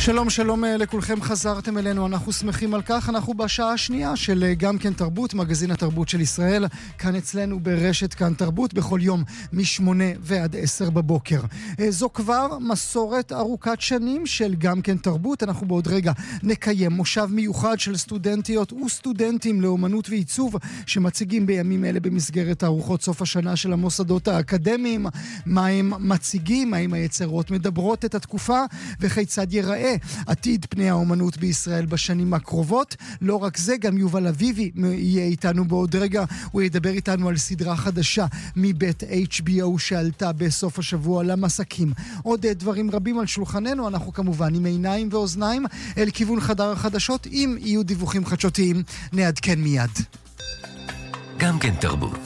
שלום שלום לכולכם, חזרתם אלינו, אנחנו שמחים על כך. אנחנו בשעה השנייה של גם כן תרבות, מגזין התרבות של ישראל, כאן אצלנו ברשת כאן תרבות, בכל יום מ8 ועד 10 בבוקר. זו כבר מסורת ארוכת שנים של גם כן תרבות. אנחנו בעוד רגע נקיים מושב מיוחד של סטודנטיות וסטודנטים לאומנות ועיצוב שמציגים בימים אלה במסגרת תערוכות סוף השנה של המוסדות האקדמיים. מה הם מציגים, האם היצירות מדברות את התקופה וכיצד ייראה עתיד פני האומנות בישראל בשנים הקרובות. לא רק זה, גם יובל אביבי יהיה איתנו בעוד רגע. הוא ידבר איתנו על סדרה חדשה מבית HBO שעלתה בסוף השבוע למסקים. עוד דברים רבים על שולחננו. אנחנו כמובן עם עיניים ואוזניים אל כיוון חדר החדשות. אם יהיו דיווחים חדשותיים נעדכן מיד. גם כן תרבות.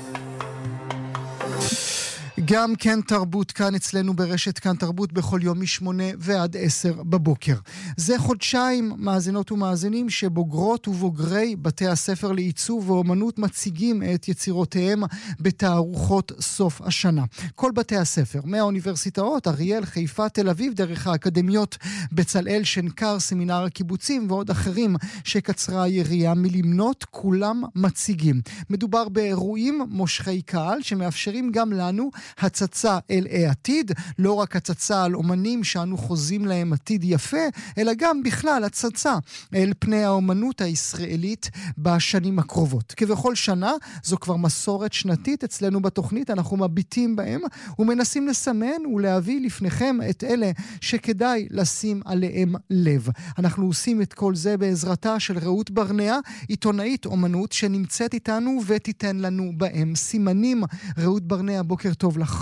גם כן תרבות כאן אצלנו ברשת כאן תרבות בכל יום מ8 ועד 10 בבוקר. זה חודשיים מאזינות ומאזינים שבוגרות ובוגרי בתי הספר לעיצוב ואומנות מציגים את יצירותיהם בתערוכות סוף השנה. כל בתי הספר, מהאוניברסיטאות, אריאל, חיפה, תל אביב, דרך האקדמיות בצלאל, שנקר, סמינר הקיבוצים ועוד אחרים שקצרה היריעה מלמנות, כולם מציגים. מדובר באירועים מושכי קהל שמאפשרים גם לנו הצצה אל העתיד, לא רק הצצה על אומנים שאנו חוזים להם עתיד יפה, אלא גם בכלל הצצה אל פני האומנות הישראלית בשנים הקרובות. כבכל שנה, זו כבר מסורת שנתית אצלנו בתוכנית, אנחנו מביטים בהם ומנסים לסמן ולהביא לפניכם את אלה שכדאי לשים עליהם לב. אנחנו עושים את כל זה בעזרתה של רעות ברנע, עיתונאית אומנות שנמצאת איתנו ותיתן לנו בהם סימנים. רעות ברנע, בוקר טוב לך.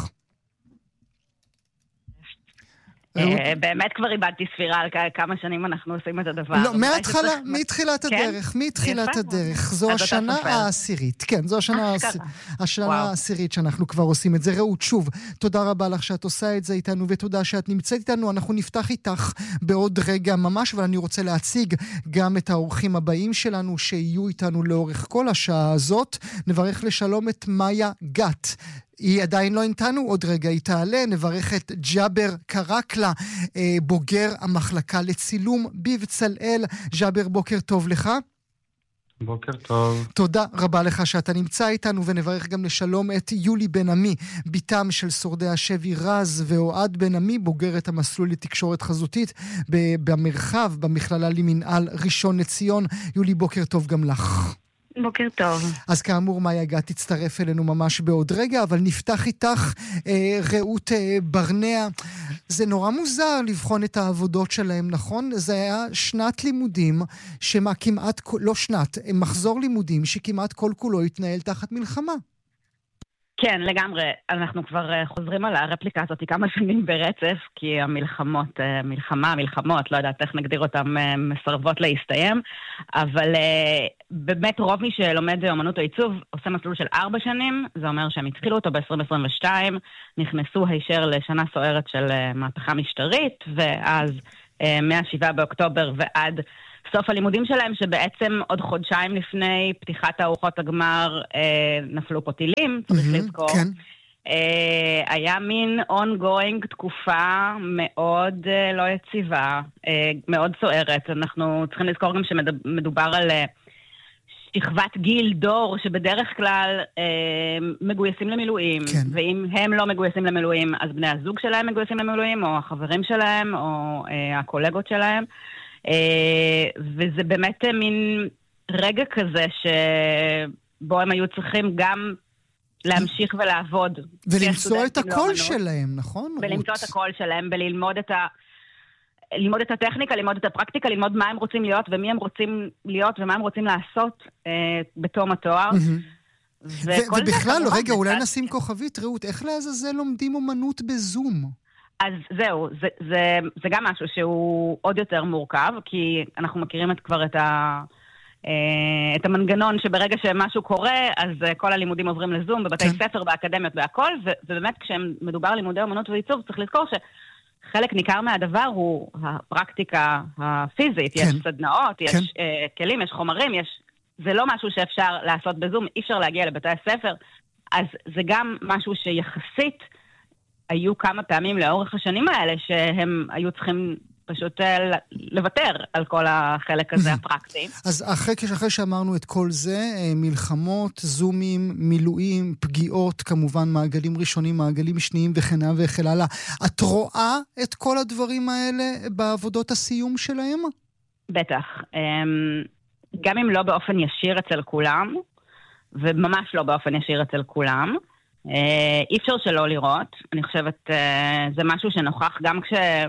באמת כבר איבדתי ספירה על כמה שנים אנחנו עושים את הדבר. לא, מתחילת הדרך. זו השנה העשירית. כן, זו השנה העשירית שאנחנו כבר עושים את זה. רעות, שוב, תודה רבה לך שאת עושה את זה איתנו, ותודה שאת נמצאת איתנו. אנחנו נפתח איתך בעוד רגע ממש, אבל אני רוצה להציג גם את האורחים הבאים שלנו שיהיו איתנו לאורך כל השעה הזאת. נברך לשלום את מאיה גת. היא עדיין לא איתנו, עוד רגע היא תעלה. נברך את ג'אבר קרקלה, בוגר המחלקה לצילום בבצלאל. ג'אבר, בוקר טוב לך. בוקר טוב. תודה רבה לך שאתה נמצא איתנו, ונברך גם לשלום את יולי בן עמי, ביתם של שורדי השבי רז, ואוהד בן עמי, בוגרת המסלול לתקשורת חזותית במרחב, במכללה למנהל ראשון לציון. יולי, בוקר טוב גם לך. בוקר טוב. אז כאמור, מאיה גת תצטרף אלינו ממש בעוד רגע, אבל נפתח איתך רעות ברנע. זה נורא מוזר לבחון את העבודות שלהם, נכון? זה היה שנת לימודים שמה כמעט, לא שנת, מחזור לימודים שכמעט כל כולו התנהל תחת מלחמה. כן, לגמרי. אנחנו כבר חוזרים על הרפליקה הזאת כמה שנים ברצף, כי המלחמות, לא יודעת איך נגדיר אותם, מסרבות להסתיים, אבל באמת רוב מי שלומד אומנות או עיצוב עושה מסלול של 4 שנים, זה אומר שהם התחילו אותו ב-2022, נכנסו הישר לשנה סוערת של מהפכה משטרית, ואז מה-7 באוקטובר ועד סוף הלימודים שלהם, שבעצם עוד חודשיים לפני פתיחת תערוכות הגמר נפלו פה טילים, צריך לזכור. כן. היה מין ongoing תקופה מאוד לא יציבה, מאוד סוערת. אנחנו צריכים לזכור גם שמדובר על שכבת גיל דור שבדרך כלל מגויסים למילואים, כן. ואם הם לא מגויסים למילואים, אז בני הזוג שלהם מגויסים למילואים, או החברים שלהם, או הקולגות שלהם. וזה באמת מין רגע כזה שבו הם היו צריכים גם להמשיך ולעבוד. ולמצוא את הקול שלהם, נכון? ולמצוא את הקול שלהם, וללמוד ללמוד את הטכניקה, ללמוד את הפרקטיקה, ללמוד מה הם רוצים להיות ומי הם רוצים להיות ומה הם רוצים לעשות בתום התואר. ובכלל, רגע, אולי נשים כוכבית, רעות, איך לעזאזל לומדים אומנות בזום? אז זהו, זה גם משהו שהוא עוד יותר מורכב, כי אנחנו מכירים כבר את המנגנון שברגע שמשהו קורה, אז כל הלימודים עוברים לזום, בבתי ספר, באקדמיות, בהכל, ובאמת כשמדובר על לימודי אומנות ועיצוב, צריך לזכור שחלק ניכר מהדבר הוא הפרקטיקה הפיזית, יש סדנאות, יש כלים, יש חומרים, זה לא משהו שאפשר לעשות בזום, אי אפשר להגיע לבתי הספר, אז זה גם משהו שיחסית היו כמה פעמים לאורך השנים האלה שהם היו צריכים פשוט לוותר על כל החלק הזה הפרקטי. אז אחרי שאמרנו את כל זה, מלחמות, זומים, מילואים, פגיעות, כמובן מעגלים ראשונים, מעגלים שניים וכן הלאה, את רואה את כל הדברים האלה בעבודות הסיום שלהם? בטח. גם אם לא באופן ישיר אצל כולם, וממש לא באופן ישיר אצל כולם, אי אפשר שלא לראות. אני חושבת, זה משהו שנוכח גם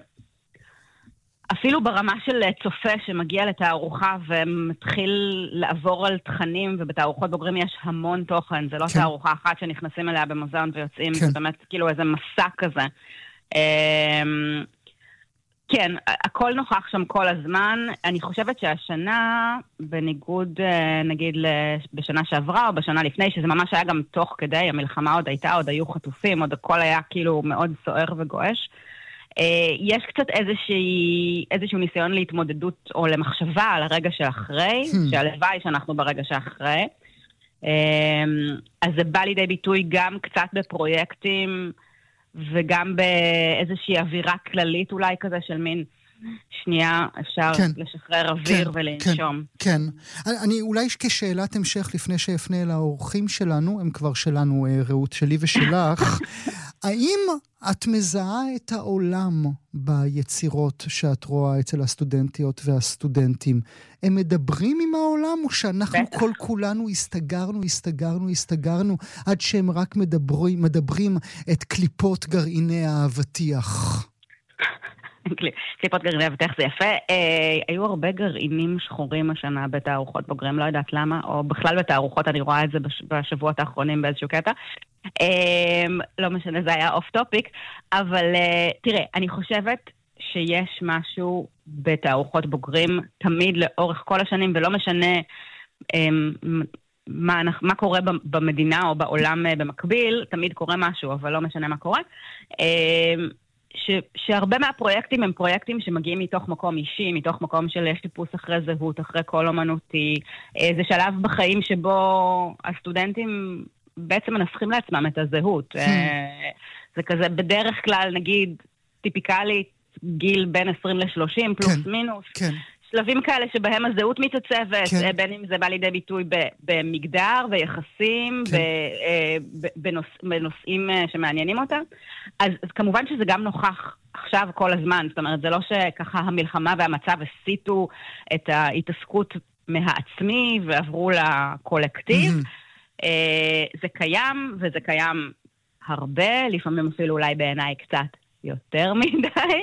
אפילו ברמה של צופה שמגיע לתערוכה ומתחיל לעבור על תכנים, ובתערוכות בוגרים יש המון תוכן, זה לא תערוכה אחת שנכנסים אליה במוזיאון ויוצאים, זה באמת כאילו איזה מסע כזה. כן, הכל נוכח שם כל הזמן. אני חושבת שהשנה, בניגוד נגיד בשנה שעברה או בשנה לפני, שזה ממש היה גם תוך כדי, המלחמה עוד הייתה, עוד היו חטופים, עוד הכל היה כאילו מאוד סוער וגועש, יש קצת איזשהו ניסיון להתמודדות או למחשבה על הרגע שאחרי, שהלוואי שאנחנו ברגע שאחרי. אז זה בא לידי ביטוי גם קצת בפרויקטים, וגם באיזושהי אווירה כללית אולי כזה של מין שנייה אפשר לשחרר אוויר ולנשום. כן. אני אולי כשאלת המשך לפני שאפנה אל האורחים שלנו, הם כבר שלנו, רעות שלי ושלך, האם את מזהה את העולם ביצירות שאת רואה אצל הסטודנטיות והסטודנטים? הם מדברים עם העולם או שאנחנו כל כולנו הסתגרנו עד שהם רק מדברים את קליפות גרעיני האבטיח? קליפות גרעיני אבטיח זה יפה. היו הרבה גרעינים שחורים השנה בתערוכות בוגרים, לא יודעת למה, או בכלל בתערוכות, אני רואה את זה בשבועות האחרונים באיזשהו קטע. לא משנה, זה היה אוף טופיק, אבל תראה, אני חושבת שיש משהו בתערוכות בוגרים תמיד לאורך כל השנים, ולא משנה מה קורה במדינה או בעולם במקביל, תמיד קורה משהו, אבל לא משנה מה קורה. שהרבה מהפרויקטים הם פרויקטים שמגיעים מתוך מקום אישי, מתוך מקום של חיפוש אחרי זהות, אחרי קול אומנותי. זה שלב בחיים שבו הסטודנטים בעצם מנסחים לעצמם את הזהות. זה כזה בדרך כלל, נגיד, טיפיקלית, גיל בין 20 ל-30, פלוס מינוס. שלבים כאלה שבהם הזהות מתעצבת, בין אם זה בא לידי ביטוי במגדר ויחסים, בנושאים שמעניינים אותם. אז כמובן שזה גם נוכח עכשיו כל הזמן, זאת אומרת, זה לא שככה המלחמה והמצב הסיטו את ההתעסקות מהעצמי ועברו לקולקטיב. זה קיים, וזה קיים הרבה, לפעמים אפילו אולי בעיניי קצת יותר מדי,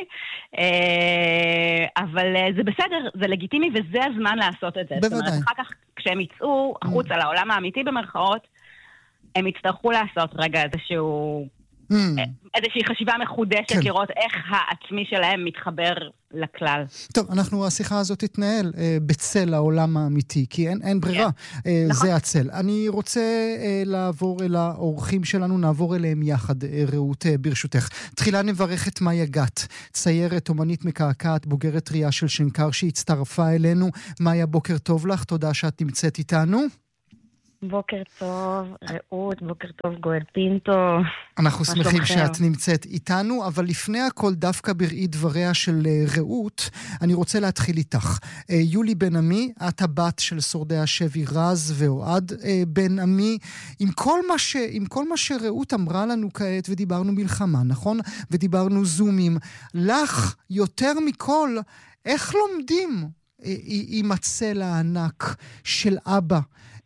אבל זה בסדר, זה לגיטימי, וזה הזמן לעשות את זה. בוודאי. זאת אומרת, אחר כך, כשהם יצאו החוצה לעולם האמיתי במרכאות, הם יצטרכו לעשות רגע איזושהי חשיבה מחודשת, לראות איך העצמי שלהם מתחבר לכלל. טוב, השיחה הזאת תתנהל בצל העולם האמיתי, כי אין ברירה, זה הצל. אני רוצה לעבור אל האורחים שלנו, נעבור אליהם יחד, רעות, ברשותך. תחילה נברך את מאיה גת, ציירת, אומנית מקעקעת, בוגרת ראייה של שנקר שהצטרפה אלינו. מאיה, בוקר טוב לך, תודה שאת נמצאת איתנו. בוקר טוב, רעות, בוקר טוב, גואל פינטו. אנחנו שמחים שאת נמצאת איתנו, אבל לפני הכל דווקא בראי דבריה של רעות, אני רוצה להתחיל איתך. יולי בן עמי, את הבת של שורדי השבי רז ואוהד בן עמי, עם כל מה שרעות אמרה לנו כעת, ודיברנו מלחמה, נכון? ודיברנו זומים. לך, יותר מכל, איך לומדים עם הצל הענק של אבא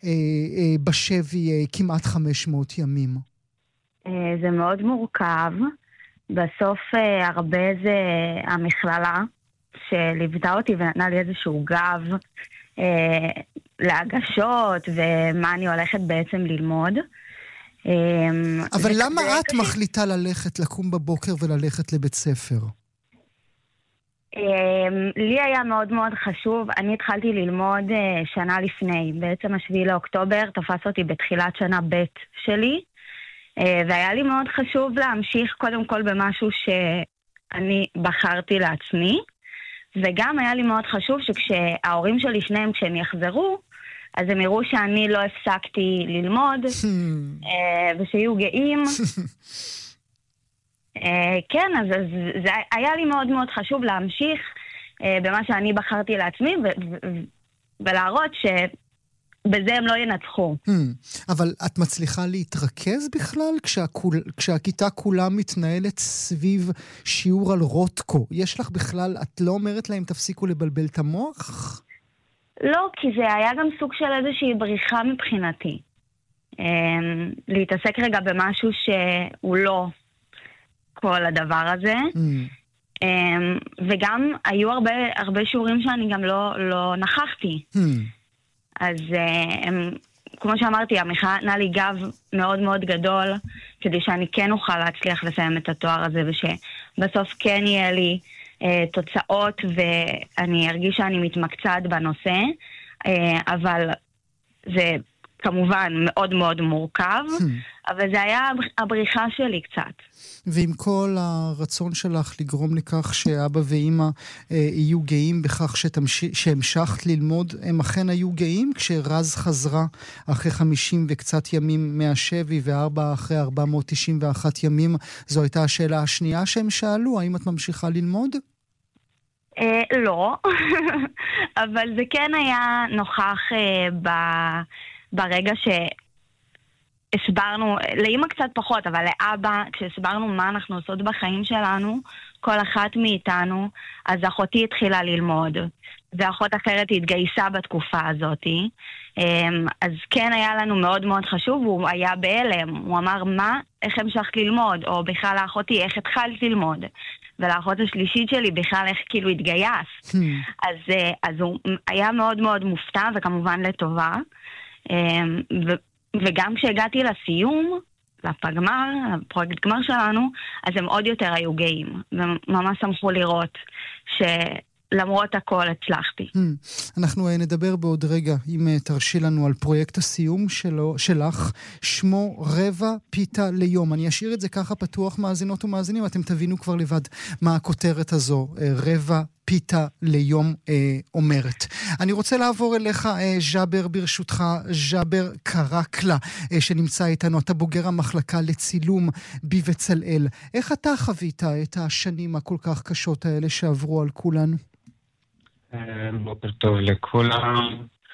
בשבי כמעט 500 ימים? זה מאוד מורכב. בסוף הרבה זה המכללה שליוותה אותי ונתנה לי איזשהו גב להגשות ומה אני הולכת בעצם ללמוד. אבל למה את מחליטה לקום בבוקר וללכת לבית ספר? לי היה מאוד מאוד חשוב, אני התחלתי ללמוד שנה לפני, בעצם 7 לאוקטובר תפס אותי בתחילת שנה ב' שלי, והיה לי מאוד חשוב להמשיך קודם כל במשהו שאני בחרתי לעצמי, וגם היה לי מאוד חשוב שכשההורים שלי שניהם כשהם יחזרו, אז הם יראו שאני לא הפסקתי ללמוד, ושיהיו גאים. כן, אז זה היה לי מאוד מאוד חשוב להמשיך, במה שאני בחרתי לעצמי, ולהראות שבזה הם לא ינצחו. אבל את מצליחה להתרכז בכלל כשהכיתה כולה מתנהלת סביב שיעור על רוטקו? יש לך בכלל, את לא אומרת להם תפסיקו לבלבל את המוח? לא, כי זה היה גם סוג של איזושהי בריחה מבחינתי. להתעסק רגע במשהו שהוא לא כל הדבר הזה. וגם היו הרבה שיעורים שאני גם לא נכחתי. אז כמו שאמרתי, המחאה נתנה לי גב מאוד מאוד גדול, כדי שאני כן אוכל להצליח לסיים את התואר הזה, ושבסוף כן יהיה לי תוצאות, ואני ארגיש שאני מתמקצעת בנושא, אבל זה כמובן מאוד מאוד מורכב, אבל זה היה הבריחה שלי קצת. ועם כל הרצון שלך לגרום לכך שאבא ואמא יהיו גאים בכך שהמשכת ללמוד, הם אכן היו גאים כשרז חזרה אחרי 50 וקצת ימים מהשבי אחרי 491 ימים, זו הייתה השאלה השנייה שהם שאלו, האם את ממשיכה ללמוד? לא, אבל זה כן היה נוכח ברגע הסברנו, לאמא קצת פחות, אבל לאבא, כשהסברנו מה אנחנו עושות בחיים שלנו, כל אחת מאיתנו, אז אחותי התחילה ללמוד, ואחות אחרת התגייסה בתקופה הזאת. אז כן היה לנו מאוד מאוד חשוב, הוא היה בהלם, הוא אמר, מה? איך המשכת ללמוד? או בכלל לאחותי, איך התחלת ללמוד? ולאחות השלישית שלי בכלל איך כאילו התגייס. אז הוא היה מאוד מאוד מופתע, וכמובן לטובה. וגם כשהגעתי לסיום, לפגמר, לפרויקט גמר שלנו, אז הם עוד יותר היו גאים, וממש שמחו לראות שלמרות הכל הצלחתי. אנחנו נדבר בעוד רגע, אם תרשי לנו, על פרויקט הסיום שלך, שמו רבע פיתה ליום. אני אשאיר את זה ככה פתוח, מאזינות ומאזינים, אתם תבינו כבר לבד מה הכותרת הזו, רבע פיתה ליום אומרת. אני רוצה לעבור אליך, ז'אבר, ברשותך, ז'אבר קרקלה, שנמצא איתנו. אתה בוגר המחלקה לצילום בבצלאל. איך אתה חווית את השנים הכל כך קשות האלה שעברו על כולנו? בוקר טוב לכולם.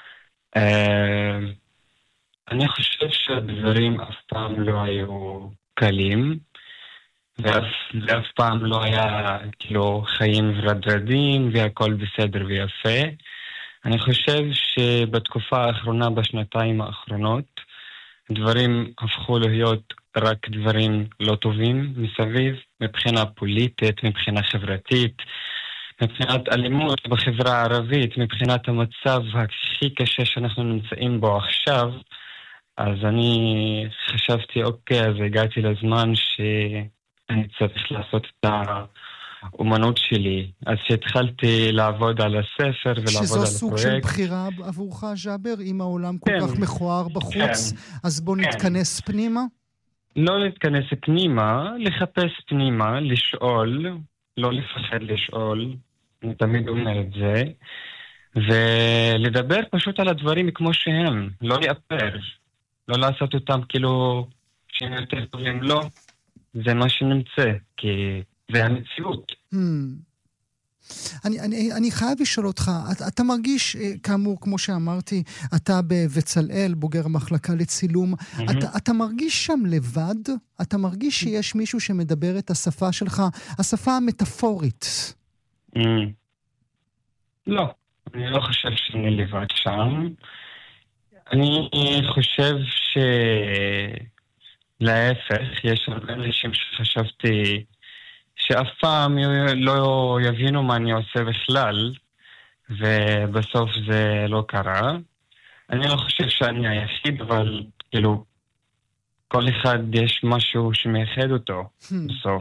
אני חושב שהדברים אף פעם לא היו קלים, ואף פעם לא היה כאילו חיים ורדרדים והכל בסדר ויפה. אני חושב שבתקופה האחרונה, בשנתיים האחרונות, דברים הפכו להיות רק דברים לא טובים מסביב, מבחינה פוליטית, מבחינה חברתית, מבחינת אלימות בחברה הערבית, מבחינת המצב הכי קשה שאנחנו נמצאים בו עכשיו. אז אני חשבתי, אוקיי, אז הגעתי לזמן אני צריך לעשות את האומנות שלי. אז שהתחלתי לעבוד על הספר ולעבוד על הפרויקט. שזו סוג של בחירה עבורך, ז'אבר? אם העולם כל כך מכוער בחוץ, אז בוא נתכנס פנימה? לא נתכנס פנימה, לחפש פנימה, לשאול, לא לפחד לשאול, אני תמיד אומר את זה, ולדבר פשוט על הדברים כמו שהם, לא לאפר, לא לעשות אותם כאילו שהם יותר טובים, לא. זה מה שנמצא, כי זה המציאות. אני חייב לשאול אותך, אתה מרגיש, כאמור, כמו שאמרתי, אתה בבצלאל, בוגר המחלקה לצילום, אתה מרגיש שם לבד? אתה מרגיש שיש מישהו שמדבר את השפה שלך, השפה המטאפורית? לא, אני לא חושב שאני לבד שם. אני חושב להפך, יש הרבה אנשים שחשבתי שאף פעם לא יבינו מה אני עושה בכלל, ובסוף זה לא קרה. אני לא חושב שאני היחיד, אבל כאילו כל אחד יש משהו שמייחד אותו בסוף.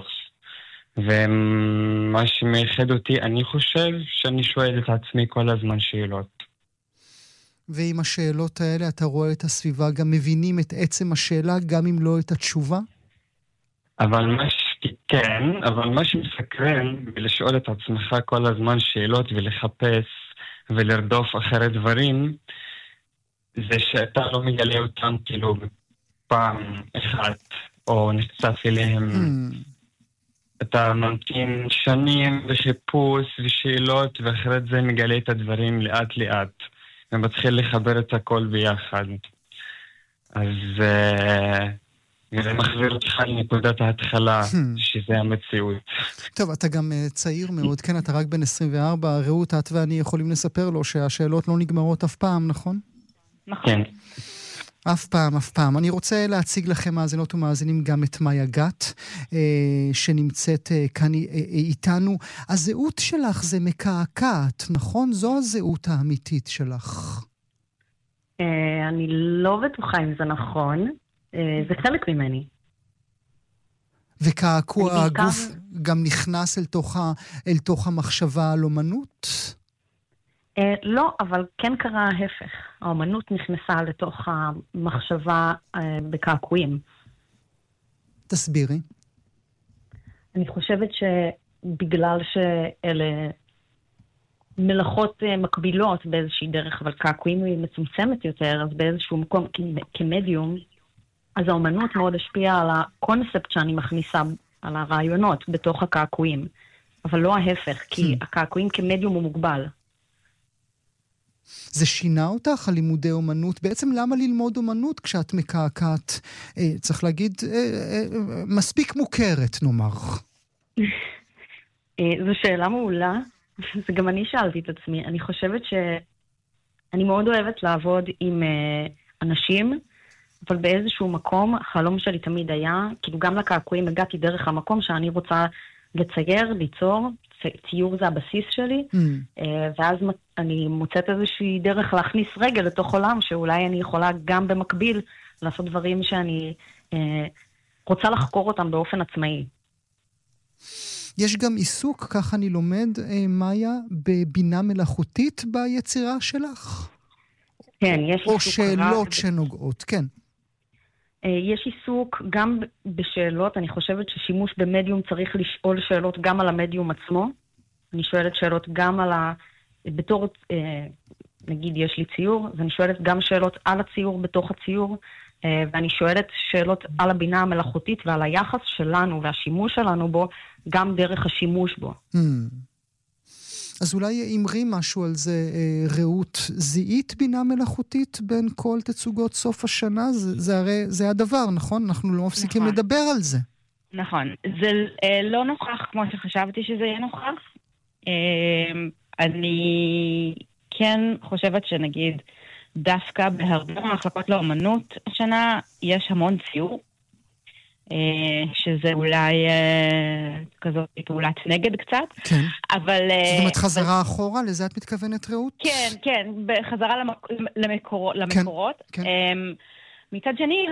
ומה שמייחד אותי, אני חושב שאני שואל את עצמי כל הזמן שאלות. ועם השאלות האלה אתה רואה את הסביבה, גם מבינים את עצם השאלה, גם אם לא את התשובה? אבל מה שמסקרן בלשאול את עצמך כל הזמן שאלות ולחפש ולרדוף אחרי דברים, זה שאתה לא מגלה אותם כאילו פעם אחת או נחשף אליהם אתה ממתין שנים וחיפוש ושאלות, ואחרי זה מגלה את הדברים לאט לאט, ומתחיל לחבר את הכל ביחד. אז זה מחזיר אותך לנקודת ההתחלה, שזה המציאות. טוב, אתה גם צעיר מאוד, כן, אתה רק בן 24, רעות, את ואני יכולים לספר לו שהשאלות לא נגמרות אף פעם, נכון? נכון. כן. אף פעם, אף פעם. אני רוצה להציג לכם מאזינות ומאזינים גם את מאיה גת, שנמצאת כאן איתנו. הזהות שלך זה מקעקעת, נכון? זו הזהות האמיתית שלך. אני לא בטוחה אם זה נכון. זה חלק ממני. וקעקוע הגוף גם נכנס אל תוך המחשבה על אומנות? לא, אבל כן קרה ההפך. האומנות נכנסה לתוך המחשבה בקעקועים. תסבירי. אני חושבת שבגלל שאלה מלאכות מקבילות באיזושהי דרך, אבל קעקועים היא מצומצמת יותר, אז באיזשהו מקום כמדיום, אז האומנות מאוד השפיעה על הקונספט שאני מכניסה, על הרעיונות בתוך הקעקועים. אבל לא ההפך, כי הקעקועים כמדיום הוא מוגבל. זה שינה אותך, הלימודי אומנות? בעצם למה ללמוד אומנות כשאת מקעקעת, צריך להגיד, מספיק מוכרת, נאמר? זו שאלה מעולה. זה גם אני שאלתי את עצמי. אני חושבת שאני מאוד אוהבת לעבוד עם אנשים, אבל באיזשהו מקום, החלום שלי תמיד היה, כאילו גם לקעקועים הגעתי דרך המקום שאני רוצה לצייר, ליצור, ציור זה הבסיס שלי, ואז אני מוצאת איזושהי דרך להכניס רגל לתוך עולם, שאולי אני יכולה גם במקביל לעשות דברים שאני רוצה לחקור אותם באופן עצמאי. יש גם עיסוק, כך אני לומד, מאיה, בבינה מלאכותית ביצירה שלך? כן, יש עיסוק. או שאלות שנוגעות, כן. יש עיסוק גם בשאלות, אני חושבת ששימוש במדיום צריך לשאול שאלות גם על המדיום עצמו. אני שואלת שאלות גם על בתור, נגיד יש לי ציור, אז אני שואלת גם שאלות על הציור בתוך הציור, ואני שואלת שאלות על הבינה המלאכותית ועל היחס שלנו והשימוש שלנו בו, גם דרך השימוש בו. אז אולי אמרי משהו על זה, רעות, זיהית בינה מלאכותית בין כל תצוגות סוף השנה? זה הדבר, נכון? אנחנו לא מפסיקים לדבר על זה. נכון. זה לא נוכח כמו שחשבתי שזה יהיה נוכח. אני כן חושבת שנגיד, דווקא בהרבה מהמחלקות לאומנות השנה יש המון ציור, שזה אולי כזאת פעולת נגד קצת. כן. אבל... זאת אומרת חזרה אחורה? לזה את מתכוונת, רעות? כן, כן. בחזרה למקורות. כן. מצד שני,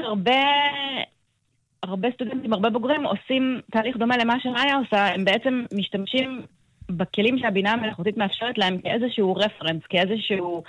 הרבה סטודנטים, הרבה בוגרים עושים תהליך דומה למה שמאיה עושה. הם בעצם משתמשים בכלים שהבינה המלאכותית מאפשרת להם כאיזשהו רפרנס, כאיזשהו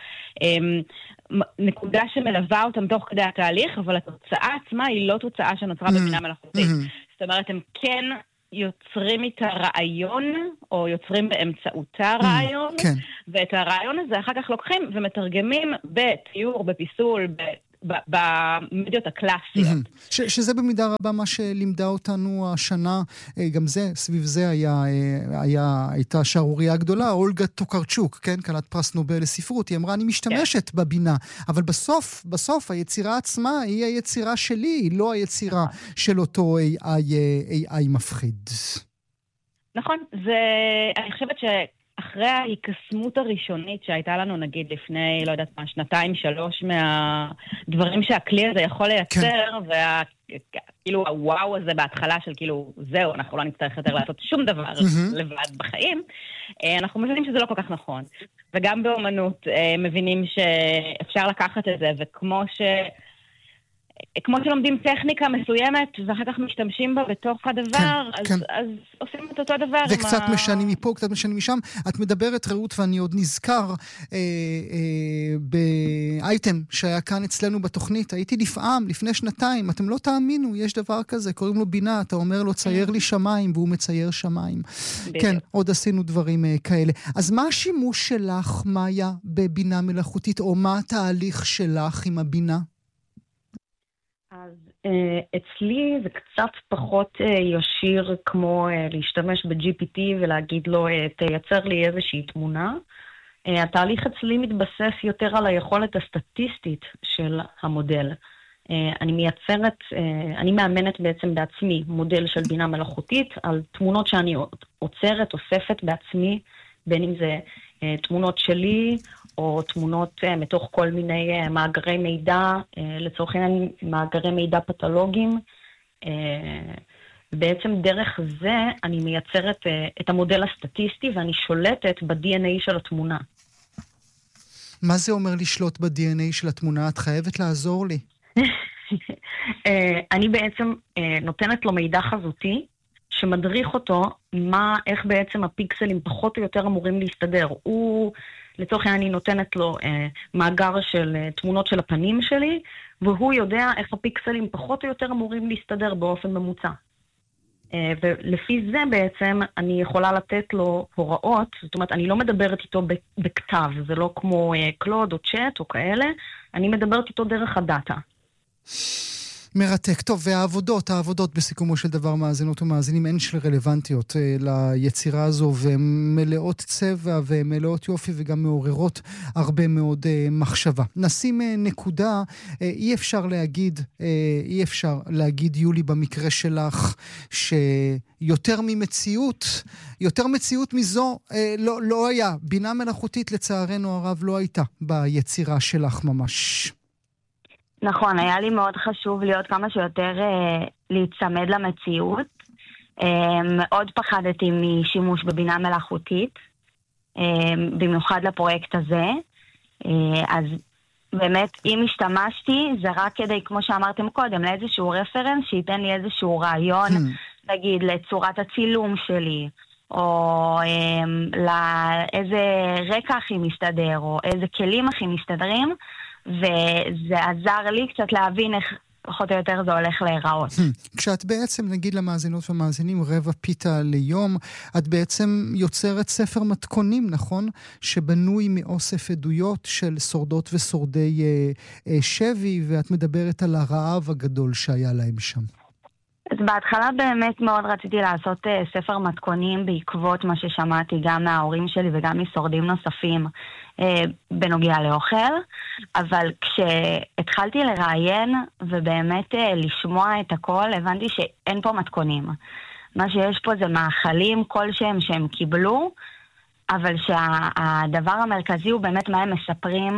נקודה שמלווה אותם תוך כדי התהליך, אבל התוצאה עצמה היא לא תוצאה שנוצרה בבינה מלאכותית. זאת אומרת, הם כן יוצרים את הרעיון, או יוצרים באמצעותה רעיון, ואת הרעיון הזה אחר כך לוקחים ומתרגמים בציור, בפיסול, במדיות הקלאסיות. שזה במידה רבה מה שלימדה אותנו השנה, גם זה, סביב זה הייתה שערוריה גדולה, אולגה טוקרצ'וק, כן, כלת פרס נובל לספרות, היא אמרה, אני משתמשת בבינה, אבל בסוף היצירה עצמה היא היצירה שלי, היא לא היצירה של אותו AI מפחיד. נכון, אני חושבת אחרי ההיקסמות הראשונית שהייתה לנו, נגיד, לפני, לא יודעת מה, 2-3 מהדברים שהכלי הזה יכול לייצר, וכאילו הוואו הזה בהתחלה של כאילו, זהו, אנחנו לא נצטרך יותר לעשות שום דבר לבד בחיים, אנחנו מבינים שזה לא כל כך נכון. וגם באומנות מבינים שאפשר לקחת את זה, וכמו שלומדים טכניקה מסוימת, ואחר כך משתמשים בה בתוך הדבר, אז עושים את אותו דבר. וקצת משנים מפה, קצת משנים משם. את מדברת, רעות, ואני עוד נזכר באייטם שהיה כאן אצלנו בתוכנית. הייתי נפעם לפני 2 אתם לא תאמינו, יש דבר כזה, קוראים לו בינה, אתה אומר לו, צייר לי שמיים, והוא מצייר שמיים. כן, עוד עשינו דברים כאלה. אז מה השימוש שלך, מאיה, בבינה מלאכותית, או מה התהליך שלך עם הבינה? אז אצלי זה קצת פחות ישיר כמו להשתמש ב-GPT ולהגיד לו, תייצר לי איזושהי תמונה. התהליך אצלי מתבסס יותר על היכולת הסטטיסטית של המודל. אני מאמנת בעצם בעצמי מודל של בינה מלאכותית על תמונות שאני עוצרת, אוספת בעצמי, בין אם זה תמונות שלי או תמונות מתוך כל מיני מאגרי מידע, לצורך העניין מאגרי מידע פתולוגיים. בעצם דרך זה אני מייצרת את המודל הסטטיסטי ואני שולטת ב-DNA של התמונה. מה זה אומר לשלוט ב-DNA של התמונה? את חייבת לעזור לי. אני בעצם נותנת לו מידע חזותי, שמדריך אותו איך בעצם הפיקסלים פחות או יותר אמורים להסתדר. לצורך העניין אני נותנת לו מאגר של תמונות של הפנים שלי, והוא יודע איך הפיקסלים פחות או יותר אמורים להסתדר באופן ממוצע. ולפי זה בעצם אני יכולה לתת לו הוראות, זאת אומרת, אני לא מדברת איתו בכתב, זה לא כמו קלוד או צ'אט או כאלה, אני מדברת איתו דרך הדאטה. מרתק. טוב, והעבודות בסיכומו של דבר, מאזינות ומאזינים, הן של רלוונטיות ליצירה הזו, והן מלאות צבע ומלאות יופי וגם מעוררות הרבה מאוד מחשבה. נשים נקודה, אי אפשר להגיד יולי במקרה שלך, שיותר מציאות מזו לא היה. בינה מלאכותית לצערנו הרב לא הייתה ביצירה שלך ממש. נכון, היה לי מאוד חשוב להיות כמה שיותר להצמד למציאות. מאוד פחדתי משימוש בבינה מלאכותית, במיוחד לפרויקט הזה. אז באמת, אם השתמשתי, זה רק כדי, כמו שאמרתם קודם, לאיזשהו רפרנס, שייתן לי איזשהו רעיון, נגיד, לצורת הצילום שלי, או לאיזה רקע הכי מסתדר, או איזה כלים הכי מסתדרים, וזה עזר לי קצת להבין איך פחות או יותר זה הולך להיראות. כשאת בעצם, נגיד למאזינות ומאזינים, רבע פיתה ליום, את בעצם יוצרת ספר מתכונים, נכון? שבנוי מאוסף עדויות של שורדות ושורדי שבי, ואת מדברת על הרעב הגדול שהיה להם שם. אז בהתחלה באמת מאוד רציתי לעשות ספר מתכונים בעקבות מה ששמעתי גם מההורים שלי וגם משורדים נוספים בנוגע לאוכל, אבל כשהתחלתי לראיין ובאמת לשמוע את הכל, הבנתי שאין פה מתכונים. מה שיש פה זה מאכלים כלשהם שהם קיבלו, אבל שהדבר המרכזי הוא באמת מה הם מספרים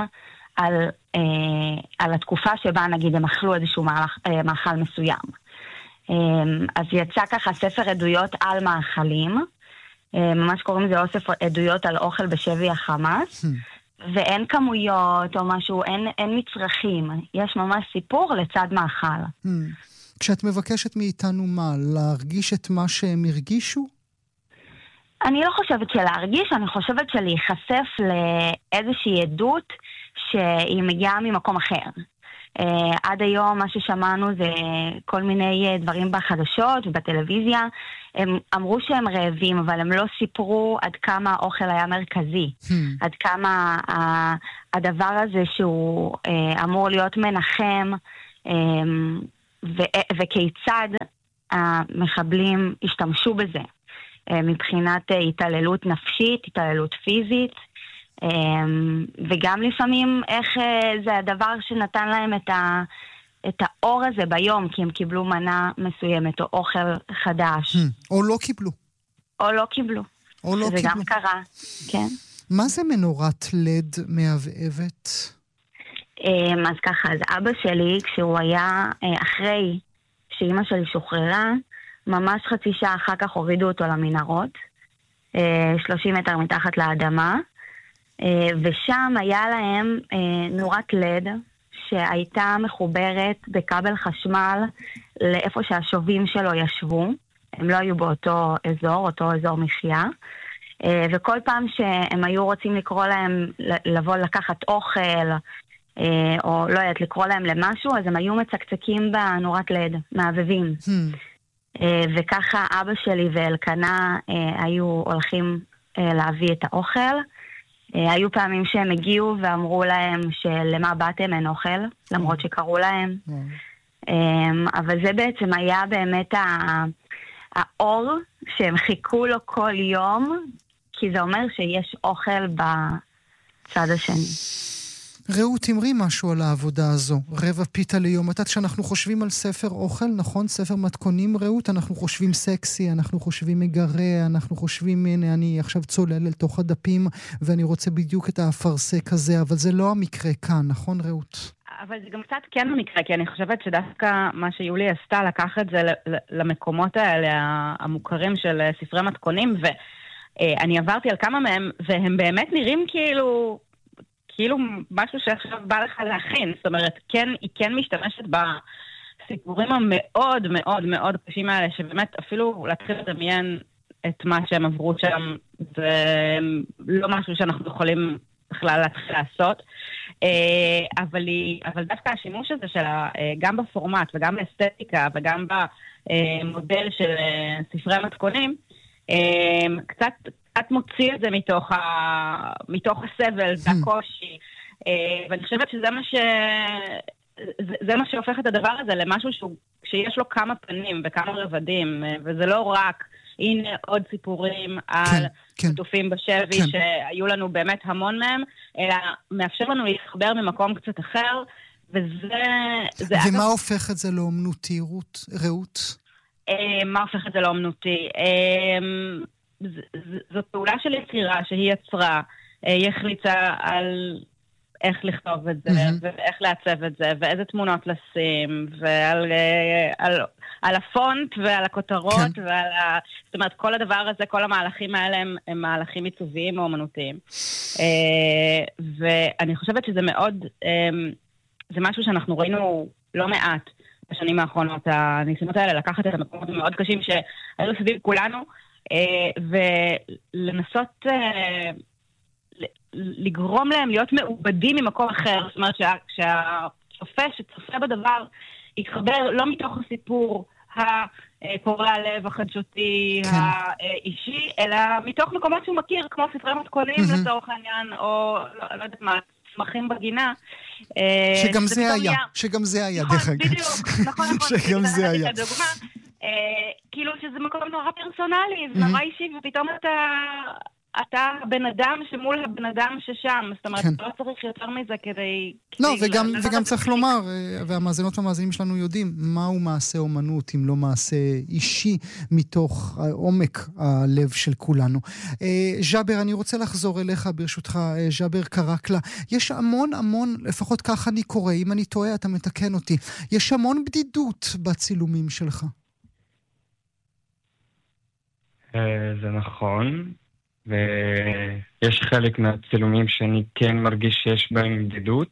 על התקופה שבה נגיד הם אכלו איזשהו מאכל מסוים. אז יצא ככה ספר עדויות על מאכלים, ממש קוראים לזה אוסף עדויות על אוכל בשבי החמאס, ואין כמויות או משהו, אין מצרכים, יש ממש סיפור לצד מאכל. כשאת מבקשת מאיתנו מה? להרגיש את מה שהם הרגישו? אני לא חושבת שלהרגיש, אני חושבת שלהיחשף לאיזושהי עדות שהיא מגיעה ממקום אחר. עד היום מה ששמענו זה כל מיני דברים בחדשות ובטלוויזיה. הם אמרו שהם רעבים, אבל הם לא סיפרו עד כמה האוכל היה מרכזי, עד כמה הדבר הזה שהוא אמור להיות מנחם, וכיצד המחבלים השתמשו בזה מבחינת התעללות נפשית, התעללות פיזית, וגם לפעמים איך זה הדבר שנתן להם את האור הזה ביום, כי הם קיבלו מנה מסוימת או אוכל חדש. או לא קיבלו. זה גם קרה, כן. מה זה מנורת לד מהבהבת? אז ככה, אז אבא שלי, כשהוא היה אחרי שאמא שלי שוחררה, ממש חצי שעה אחר כך הורידו אותו למנהרות, 30 מטר מתחת לאדמה, ושם היה להם נורת לד שהייתה מחוברת בכבל חשמל לאיפה שהשובים שלו ישבו. הם לא היו באותו אזור מחיה, וכל פעם שהם היו רוצים לקרוא להם לבוא לקחת אוכל או לא יודעת לקרוא להם למשהו, אז הם היו מצקצקים בנורת לד, מעבבים. וככה אבא שלי ואלקנה היו הולכים להביא את האוכל. היו פעמים שהם הגיעו ואמרו להם שלמה באתם אין אוכל, למרות שקראו להם. אבל זה בעצם היה באמת האור שהם חיכו לו כל יום, כי זה אומר שיש אוכל בצד השני. רעות, אמרי משהו על העבודה הזו. רבע פיתה ליום. אתה כשאנחנו חושבים על ספר אוכל, נכון? ספר מתכונים, רעות, אנחנו חושבים סקסי, אנחנו חושבים מגרה, אנחנו חושבים, הנה, אני עכשיו צולל אל תוך הדפים, ואני רוצה בדיוק את האפרסק הזה, אבל זה לא המקרה כאן, נכון, רעות? אבל זה גם קצת כן המקרה, כי אני חושבת שדווקא מה שיולי עשתה, לקח את זה למקומות האלה, המוכרים של ספרי מתכונים, ואני עברתי על כמה מהם, והם באמת נראים כאילו משהו שעכשיו בא לך להכין. זאת אומרת, היא כן משתמשת בסיפורים המאוד מאוד מאוד קשים האלה, שבאמת אפילו להתחיל לדמיין את מה שהם עברו שם, זה לא משהו שאנחנו יכולים בכלל להתחיל לעשות. אבל דווקא השימוש הזה שלה, גם בפורמט וגם באסתטיקה וגם במודל של ספרי המתכונים, קצת מוציא את זה מתוך הסבל והקושי, ואני חושבת שזה מה שהופך את הדבר הזה למשהו שיש לו כמה פנים וכמה רבדים, וזה לא רק הנה עוד סיפורים על חטופים בשבי שהיו לנו באמת המון מהם, אלא מאפשר לנו להתחבר ממקום קצת אחר, ומה הופך את זה לאומנותי, רעות? מה הופך את זה לאומנותי? זאת פעולה של יצירה שהיא יצרה, היא החליטה על איך לכתוב את זה, ואיך לעצב את זה, ואיזה תמונות לשים, על הפונט ועל הכותרות, זאת אומרת, כל הדבר הזה, כל המהלכים האלה הם מהלכים עיצוביים או אומנותיים. ואני חושבת שזה מאוד, זה משהו שאנחנו ראינו לא מעט בשנים האחרונות, הניסיונות האלה לקחת את המקומות המאוד קשים שהיו סביב כולנו, ולנסות לגרום להם להיות מעובדים ממקום אחר. זאת אומרת שהצופה שצופה בדבר יתחבר לא מתוך הסיפור הקורע הלב, החדשותי, האישי, אלא מתוך מקומות שהוא מכיר, כמו ספרי מתכונים לצורך העניין, או לא יודעת מה, צמחים בגינה. שגם זה היה דרך אגב. בדיוק, נכון, שגם זה היה. כאילו שזה מקום נורא פרסונלי, ונורא אישי, ופתאום אתה הבן אדם שמול הבן אדם ששם. זאת אומרת, לא צריך יותר מזה כדי... לא, וגם צריך לומר, והמאזינות והמאזינים שלנו יודעים, מהו מעשה אומנות, אם לא מעשה אישי, מתוך עומק הלב של כולנו. ז'אבר, אני רוצה לחזור אליך, ברשותך, ז'אבר קרקלה. יש המון, לפחות כך אני קורא, אם אני טועה, אתה מתקן אותי. יש המון בדידות בצילומים שלך. זה נכון. ויש חלק מהצילומים שאני כן מרגיש שיש בהם בדידות,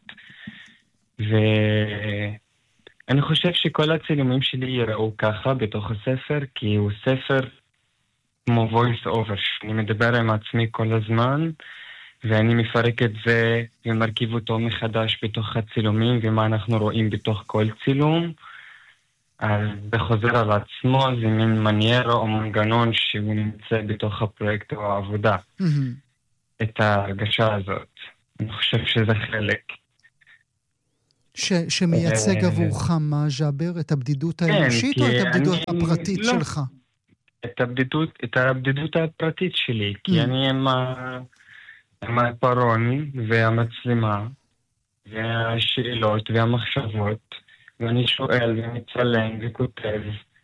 ואני חושב שכל הצילומים שלי יראו ככה בתוך הספר, כי הוא ספר כמו voice over, אני מדבר עם עצמי כל הזמן, ואני מפרק את זה ומרכיב אותו מחדש בתוך הצילומים, ומה אנחנו רואים בתוך כל צילום. אז זה חוזר על עצמו, זה מין מניירה או מנגנון שהוא נמצא בתוך הפרויקט או העבודה. את ההרגשה הזאת. אני חושב שזה חלק. שמייצג עבורך מה, ז'אבר? את הבדידות האנושית או את הבדידות הפרטית שלך? את הבדידות הפרטית שלי, כי אני עם הפרון והמצלמה והשאלות והמחשבות, ואני שואל ומצלם וכותב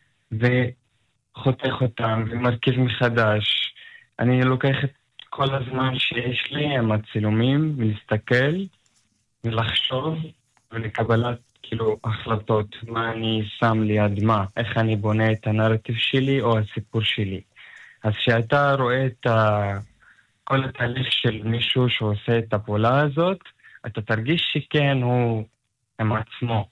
וחותך אותם ומרכיב מחדש. אני לוקח את כל הזמן שיש לי עם הצילומים ולהסתכל ולחשוב ולקבלת החלטות, מה אני שם ליד מה, איך אני בונה את הנרטיב שלי או הסיפור שלי. אז שאתה רואה את כל התהליך של מישהו שעושה את הפעולה הזאת, אתה תרגיש שכן הוא עם עצמו.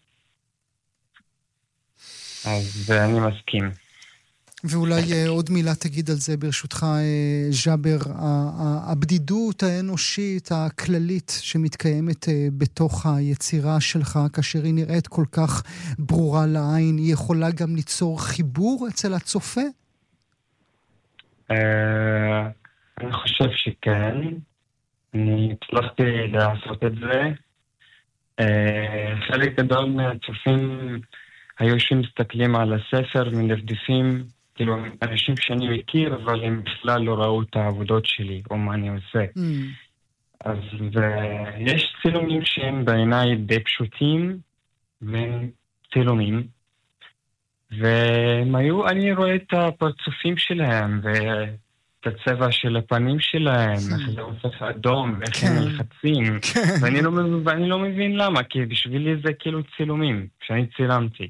אז אני מסכים. ואולי עוד מילה תגיד על זה ברשותך, ז'אבר, הבדידות האנושית הכללית שמתקיימת בתוך היצירה שלך, כאשר היא נראית כל כך ברורה לעין, היא יכולה גם ליצור חיבור אצל הצופה? אני חושב שכן. אני הצלחתי לעשות את זה. חלק גדול מהצופים היו שמסתכלים על הספר ומדפדפים, כאילו אנשים שאני מכיר, אבל הם בכלל לא ראו את העבודות שלי, או מה אני עושה. אז יש צילומים שהם בעיניי די פשוטים, והם צילומים, אני רואה את הפרצופים שלהם, ואת הצבע של הפנים שלהם, איך זה הופך אדום, ואיך הם מלחצים, ואני לא מבין למה, כי בשבילי זה כאילו צילומים, שאני צילמתי.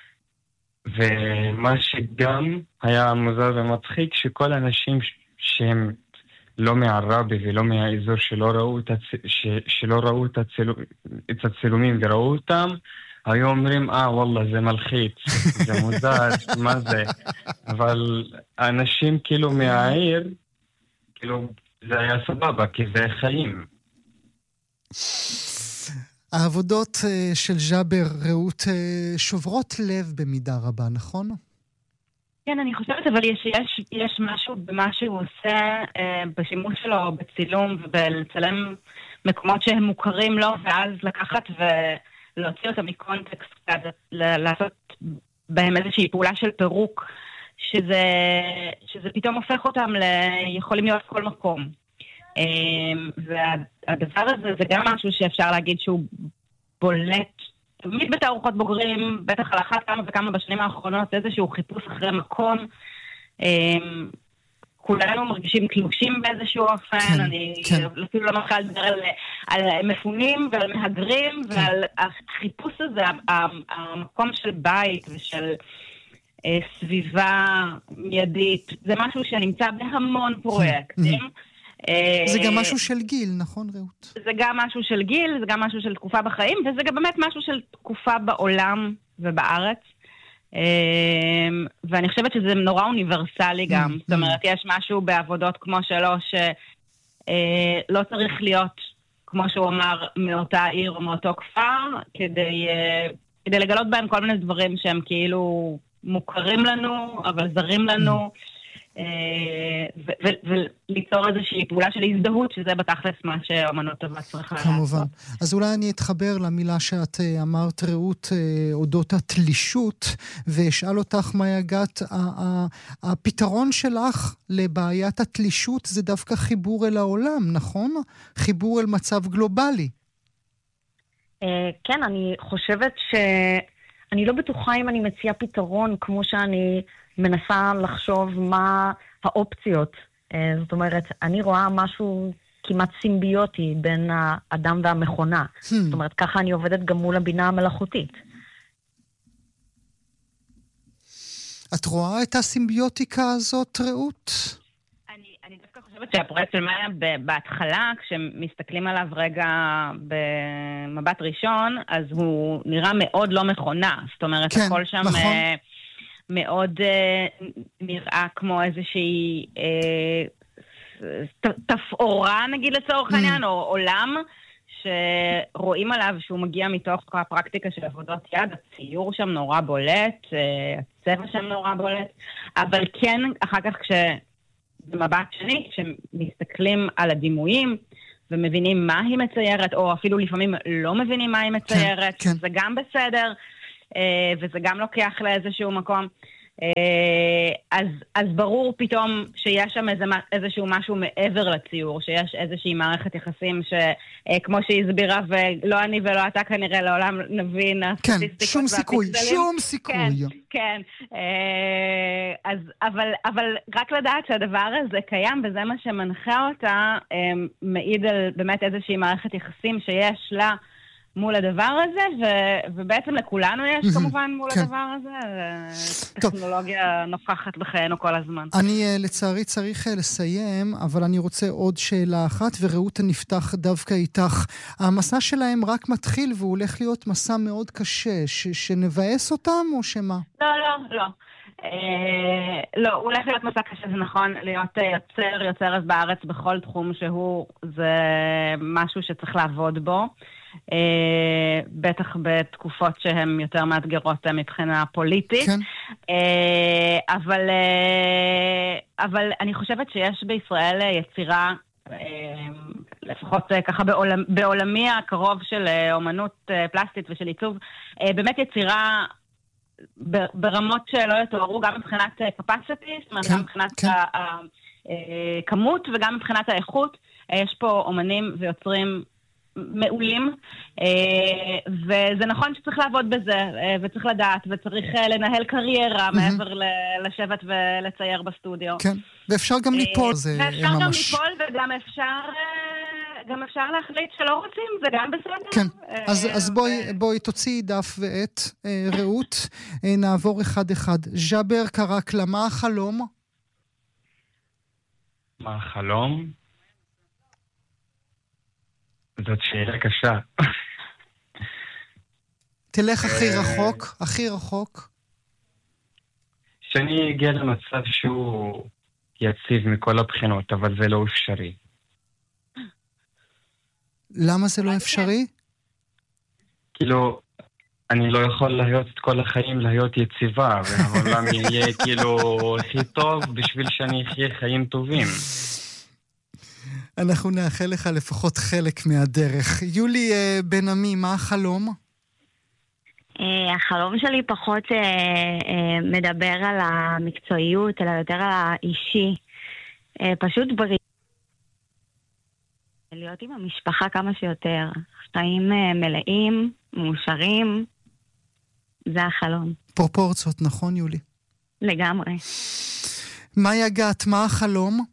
ומה שגם היה מוזר ומצחיק, שכל האנשים שהם לא מערבי ולא מהאזור שלא ראו את הצילומים וראו אותם, היו אומרים, וואלה, זה מלחיץ, זה מוזר, מה זה? אבל האנשים כאילו מהעיר, כאילו, זה היה סבבה, כי זה חיים. העבודות של ג'אבר, רעות, שוברות לב במידה רבה, נכון? כן, אני חושבת, אבל יש משהו במה שהוא עושה בשימוש שלו בצילום ובלצלם מקומות שהם מוכרים לו, ואז לקחת ולהוציא אותם מקונטקסט, לעשות בהם איזושהי פעולה של פירוק, שזה פתאום הופך אותם יכולים להיות כל מקום. והדבר הזה זה גם משהו שאפשר להגיד שהוא בולט תמיד בתערוכות בוגרים, בטח על אחת כמה וכמה בשנים האחרונות, איזשהו חיפוש אחרי מקום. כולנו מרגישים תלושים באיזשהו אופן, אני אפילו לא מתחילה לדבר על מפונים ועל מהגרים, ועל החיפוש הזה, המקום של בית ושל סביבה מיידית, זה משהו שנמצא בהמון פרויקטים. זה גם משהו של גיל, נכון רעות? זה גם משהו של גיל, זה גם משהו של תקופה בחיים, וזה גם באמת משהו של תקופה בעולם ובארץ. ואני חושבת שזה נורא אוניברסלי גם. זאת אומרת, יש משהו בעבודות כמו שלו, שלא צריך להיות, כמו שהוא אמר, מאותה עיר או מאותו כפר, כדי לגלות בהם כל מיני דברים שהם כאילו מוכרים לנו, אבל זרים לנו. וליצור איזושהי פעולה של הזדהות, שזה בתכלס מה שאמנות טובה צריכה לעשות. כמובן. אז אולי אני אתחבר למילה שאת אמרת, רעות, אודות התלישות, ואשאל אותך, מאיה גת, הפתרון שלך לבעיית התלישות זה דווקא חיבור אל העולם, נכון? חיבור אל מצב גלובלי. כן, אני חושבת אני לא בטוחה אם אני מציעה פתרון כמו שאני מנסה לחשוב מה האופציות. זאת אומרת, אני רואה משהו כמעט סימביוטי בין האדם והמכונה. זאת אומרת, ככה אני עובדת גם מול הבינה המלאכותית. את רואה את הסימביוטיקה הזאת, רעות? אני דווקא חושבת שהפרויקט של מאיה בהתחלה, כשמסתכלים עליו רגע במבט ראשון, אז הוא נראה מאוד לא מכונה. זאת אומרת, כן, הכל שם נכון. מאוד נראה כמו איזושהי תפאורה, נגיד לצורך העניין, או עולם שרואים עליו שהוא מגיע מתוך הפרקטיקה של עבודות יד. הציור שם נורא בולט, הצבע שם נורא בולט, אבל כן, אחר כך במבט שני, כשמסתכלים על הדימויים ומבינים מה היא מציירת, או אפילו לפעמים לא מבינים מה היא מציירת, כן. זה גם בסדר, וזה גם לוקח לאיזשהו מקום. אז ברור פתאום שיש שם איזשהו משהו מעבר לציור, שיש איזושהי מערכת יחסים שכמו שהיא הסבירה, ולא אני ולא אתה כנראה לעולם נבין כן, שום סיכוי, שום סיכוי. כן, אבל רק לדעת שהדבר הזה קיים, וזה מה שמנחה אותה, מעיד על באמת איזושהי מערכת יחסים שיש לה מול הדבר הזה, ובעצם לכולנו יש כמובן מול הדבר הזה. טכנולוגיה נוכחת בחיינו כל הזמן. אני לצערי צריך לסיים, אבל אני רוצה עוד שאלה אחת, ורעות נפתח דווקא איתך. המסע שלהם רק מתחיל, והוא הולך להיות מסע מאוד קשה, שנבאס אותם או שמה? לא. לא, הוא הולך להיות מסע קשה, זה נכון, להיות יוצרת בארץ בכל תחום שהוא, זה משהו שצריך לעבוד בו. בטח בתקופות שהן יותר מאתגרות מבחינה פוליטית. כן. אבל אני חושבת שיש בישראל יצירה, לפחות ככה בעולמי הקרוב של אומנות פלסטית ושל עיצוב, באמת יצירה ברמות שלא יתוארו, גם מבחינת capacity, זאת אומרת, גם מבחינת הכמות וגם מבחינת האיכות. יש פה אומנים ויוצרים מעולים, וזה נכון שצריך לעבוד בזה, וצריך לדעת, וצריך לנהל קריירה מעבר לשבת ולצייר בסטודיו. כן, ואפשר גם ליפול, זה ממש. ואפשר גם ליפול, וגם אפשר להחליט שלא רוצים, זה גם בסדר. כן, אז בואי תוציאי דף ועט, רעות, נעבור אחד. ג'אבר קראקלה, מה החלום? מה החלום? זאת שאלה קשה. תלך הכי רחוק. שאני אגיע למצב שהוא יציב מכל הבחינות, אבל זה לא אפשרי. למה זה לא אפשרי? כאילו, אני לא יכול להיות את כל החיים להיות יציבה, והעולם יהיה כאילו הכי טוב בשביל שאני אחיה חיים טובים. אנחנו נאחל לך לפחות חלק מהדרך. יולי בן עמי, מה החלום? החלום שלי פחות מדבר על המקצועיות, אלא יותר על האישי. פשוט להיות עם המשפחה כמה שיותר. חיים מלאים, מאושרים, זה החלום. פרופורציות, נכון יולי? לגמרי. מה יגעת, מה החלום?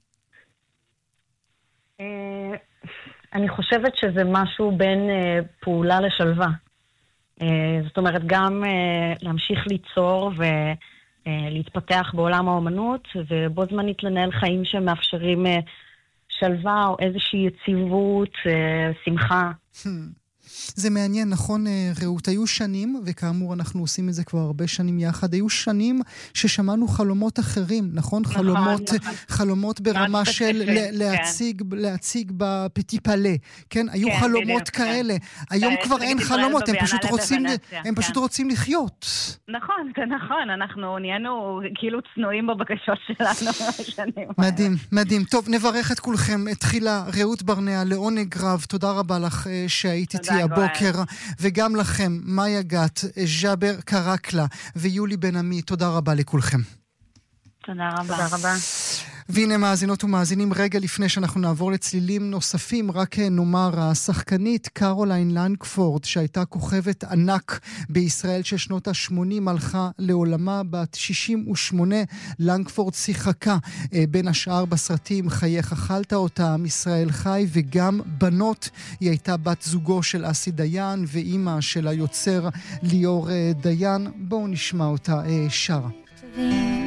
אני חושבת שזה משהו בין פעולה לשלווה. זאת אומרת, גם להמשיך ליצור ולהתפתח בעולם האומנות, ובו זמנית לנהל חיים שמאפשרים שלווה או איזושהי יציבות, שמחה. זה מעניין, נכון רעות? היו שנים, וכאמור אנחנו עושים את זה כבר הרבה שנים יחד, היו שנים ששמענו חלומות אחרים, נכון? חלומות ברמה של להציג בפטי פלה, כן? היו חלומות כאלה. היום כבר אין חלומות, הם פשוט רוצים לחיות. נכון, זה נכון, אנחנו נהיינו כאילו צנועים בבקשות שלנו שנים. מדהים, מדהים. טוב, נברך את כולכם. תחילה, רעות ברנע, לעונג רב, תודה רבה לך שהיית איתי הבוקר, וגם לכם, מאיה גת, ג'אבר קראקלה ויולי בן עמי, תודה רבה לכולכם. תודה רבה. והנה מאזינות ומאזינים, רגע לפני שאנחנו נעבור לצלילים נוספים, רק נאמר, השחקנית קרוליין לנגפורד, שהייתה כוכבת ענק בישראל של שנות ה-80, הלכה לעולמה בת 68. לנגפורד שיחקה בין השאר בסרטים חייך אכלת אותם, ישראל חי, וגם בנות. היא הייתה בת זוגו של אסי דיין ואימא של היוצר ליאור דיין. בואו נשמע אותה שרה.